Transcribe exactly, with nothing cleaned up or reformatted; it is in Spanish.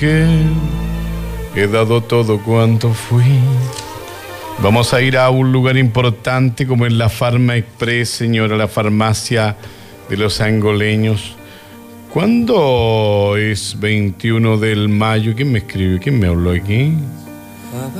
que he dado todo cuanto fui. Vamos a ir a un lugar importante como es la Farma Express, señora, la farmacia de los angoleños. ¿Cuándo es veintiuno del mayo? ¿Quién me escribe? ¿Quién me habló aquí?